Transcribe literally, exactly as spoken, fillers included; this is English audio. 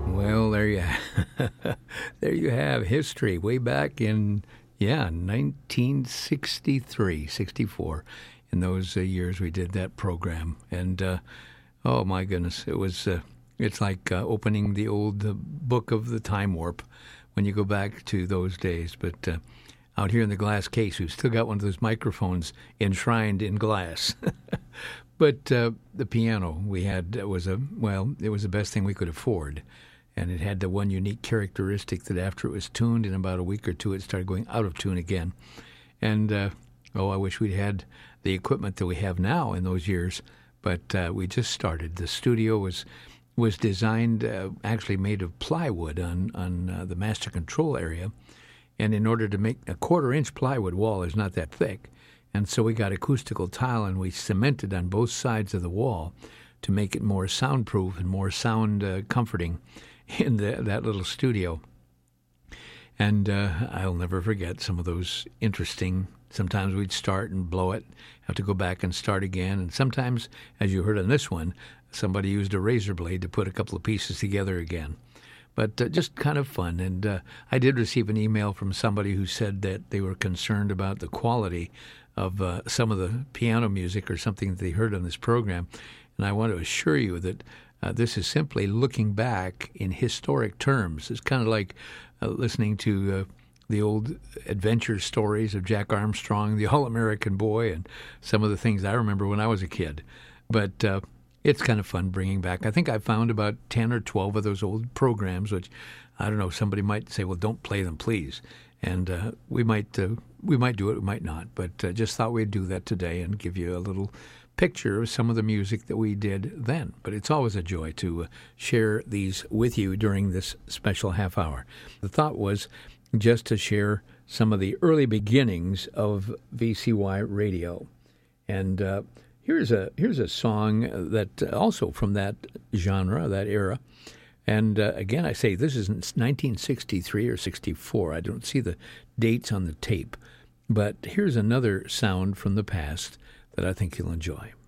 Well, there you there you have history way back in, yeah, nineteen sixty-three, sixty-four. In those uh, years we did that program. And, uh, oh, my goodness, it was, uh, it's like uh, opening the old uh, book of the time warp when you go back to those days. But uh, out here in the glass case, we've still got one of those microphones enshrined in glass. But uh, the piano we had was a, well, it was the best thing we could afford. And it had the one unique characteristic that after it was tuned, in about a week or two, it started going out of tune again. And, uh, oh, I wish we'd had the equipment that we have now in those years. But uh, we just started. The studio was was designed, uh, actually made of plywood on, on uh, the master control area. And in order to make a quarter-inch plywood wall is not that thick. And so we got acoustical tile, and we cemented on both sides of the wall to make it more soundproof and more sound uh, comforting in the, that little studio. And uh, I'll never forget some of those interesting, sometimes we'd start and blow it, have to go back and start again. And sometimes, as you heard on this one, somebody used a razor blade to put a couple of pieces together again. But uh, just kind of fun. And uh, I did receive an email from somebody who said that they were concerned about the quality of uh, some of the piano music or something that they heard on this program. And I want to assure you that uh, this is simply looking back in historic terms. It's kind of like uh, listening to uh, the old adventure stories of Jack Armstrong, the All-American Boy, and some of the things I remember when I was a kid. But uh, it's kind of fun bringing back. I think I found about ten or twelve of those old programs, which, I don't know, somebody might say, well, don't play them, please. And uh, we might uh, we might do it, we might not. But uh, just thought we'd do that today and give you a little picture of some of the music that we did then. But it's always a joy to uh, share these with you during this special half hour. The thought was just to share some of the early beginnings of V C Y Radio. And uh, here's a here's a song that also from that genre, that era. And uh, again, I say this is nineteen sixty-three or sixty-four. I don't see the dates on the tape. But here's another sound from the past that I think you'll enjoy.